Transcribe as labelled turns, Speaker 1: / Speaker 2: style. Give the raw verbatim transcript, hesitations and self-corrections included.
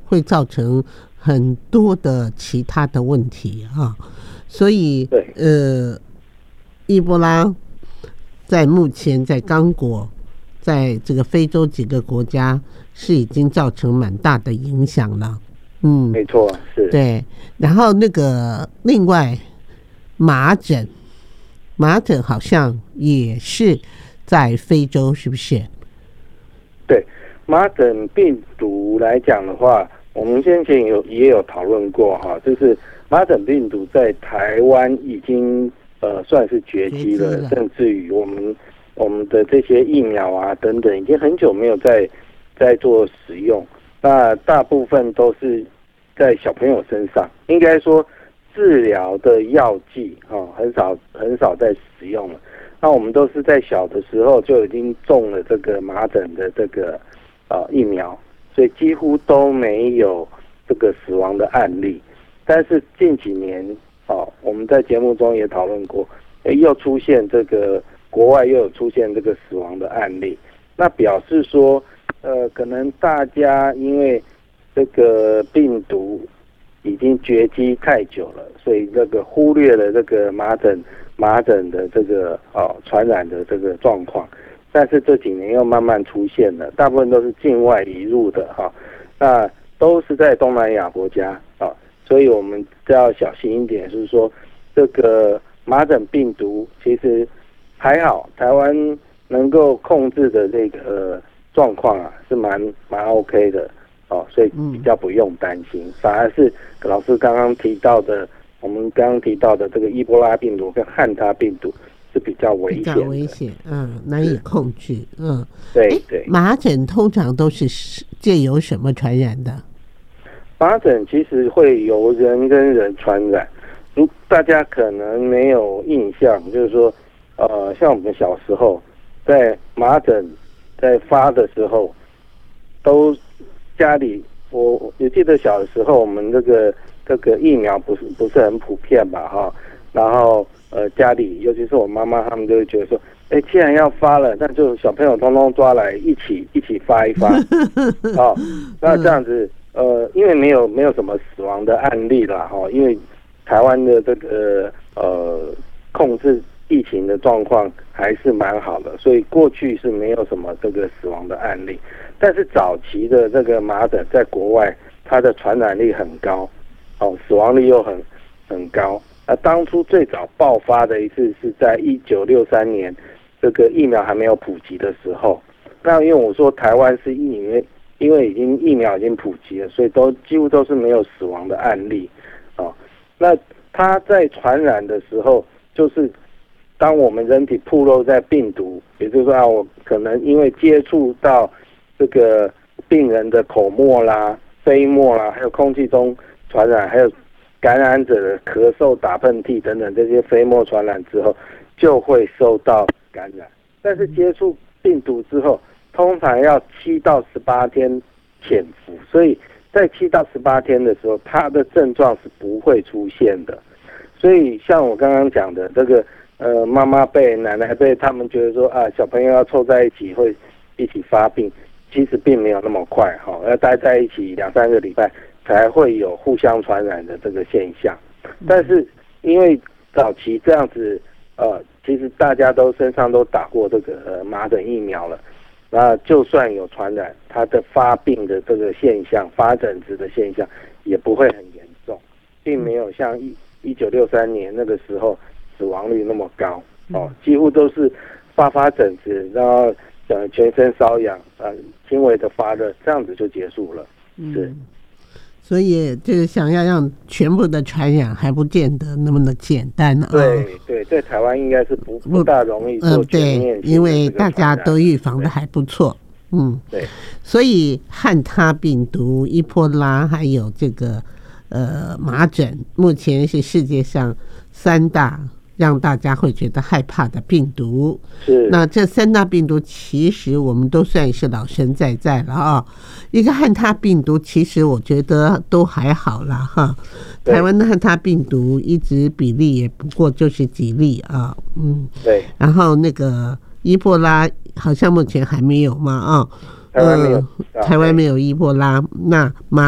Speaker 1: 会造成很多的其他的问题啊。所以呃，伊波拉在目前在刚果，在这个非洲几个国家是已经造成蛮大的影响了。嗯，
Speaker 2: 没错，是。
Speaker 1: 对，然后那个另外麻疹，麻疹好像也是在非洲，是不是？
Speaker 2: 对，麻疹病毒来讲的话，我们先前有也有讨论过哈，就是麻疹病毒在台湾已经呃算是绝迹了，了甚至于我们我们的这些疫苗啊等等，已经很久没有在在做使用。那大部分都是在小朋友身上，应该说治疗的药剂哦，很少很少在使用了。那我们都是在小的时候就已经中了这个麻疹的这个呃疫苗，所以几乎都没有这个死亡的案例。但是近几年哦，我们在节目中也讨论过，又出现这个国外又有出现这个死亡的案例，那表示说呃，可能大家因为这个病毒已经绝迹太久了，所以这个忽略了这个麻疹麻疹的这个哦传染的这个状况，但是这几年又慢慢出现了，大部分都是境外移入的哈、哦，那都是在东南亚国家啊、哦，所以我们要小心一点，就是说这个麻疹病毒其实还好，台湾能够控制的这个状况啊是蛮蛮 OK 的哦，所以比较不用担心，嗯、反而是老师刚刚提到的。我们刚刚提到的这个伊波拉病毒跟汉他病毒是比较危险的，比较
Speaker 1: 危险，嗯，难以控制，嗯，
Speaker 2: 对对。
Speaker 1: 麻疹通常都是借由什么传染的？
Speaker 2: 麻疹其实会由人跟人传染，如大家可能没有印象，就是说，呃，像我们小时候在麻疹在发的时候，都家里我我记得小的时候我们这个。这个疫苗不是不是很普遍吧哈，然后呃家里尤其是我妈妈他们就会觉得说，哎，既然要发了，那就小朋友通通抓来一起一起发一发，哦，那这样子呃因为没有没有什么死亡的案例啦哈，因为台湾的这个呃控制疫情的状况还是蛮好的，所以过去是没有什么这个死亡的案例，但是早期的这个麻疹在国外它的传染力很高。哦，死亡率又很很高。那当初最早爆发的一次是在一九六三年，这个疫苗还没有普及的时候。那因为我说台湾是疫苗，因为已经疫苗已经普及了，所以都几乎都是没有死亡的案例。哦，那它在传染的时候，就是当我们人体暴露在病毒，也就是说啊，我可能因为接触到这个病人的口沫啦、飞沫啦，还有空气中。传染还有感染者的咳嗽、打喷嚏等等这些飞沫传染之后，就会受到感染。但是接触病毒之后，通常要七到十八天潜伏，所以在七到十八天的时候，它的症状是不会出现的。所以像我刚刚讲的这个，呃，妈妈辈、奶奶辈，他们觉得说啊，小朋友要凑在一起会一起发病，其实并没有那么快哈、哦，要待在一起两三个礼拜。才会有互相传染的这个现象，但是因为早期这样子，呃，其实大家都身上都打过这个、呃、麻疹疫苗了，那就算有传染，它的发病的这个现象、发疹子的现象也不会很严重，并没有像一一九六三年那个时候死亡率那么高哦，几乎都是发发疹子，然后呃全身瘙痒，呃轻微的发热，这样子就结束了，是。
Speaker 1: 所以这个想要让全部的传染还不见得那么的简单啊。
Speaker 2: 对对，在台湾应该是不不大容易做全面性的、
Speaker 1: 嗯、对，因为大家都预防的还不错。嗯，
Speaker 2: 对。
Speaker 1: 所以汉他病毒、伊波拉还有这个呃麻疹，目前是世界上三大让大家会觉得害怕的病毒。
Speaker 2: 是。那
Speaker 1: 这三大病毒其实我们都算是老神在在了啊。一个汉他病毒其实我觉得都还好啦哈。台湾的汉他病毒一直比例也不过就是几例啊。嗯。
Speaker 2: 对。
Speaker 1: 然后那个伊波拉好像目前还没有嘛啊。
Speaker 2: 台湾没有。
Speaker 1: 呃、台湾没有伊波拉。那麻